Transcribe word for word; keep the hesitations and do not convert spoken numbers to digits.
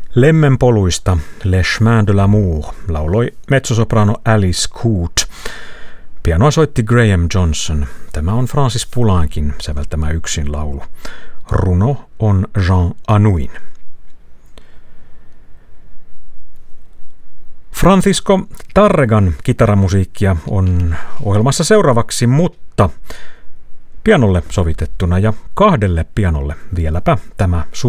Lemmenpoluista Le Chemin de l'Amour lauloi mezzosoprano Alice Coote. Pianoa soitti Graham Johnson. Tämä on Francis Poulenquin säveltämä yksin laulu. Runo on Jean Anouin. Francisco Tarregan kitaramusiikkia on ohjelmassa seuraavaksi, mutta pianolle sovitettuna ja kahdelle pianolle vieläpä tämä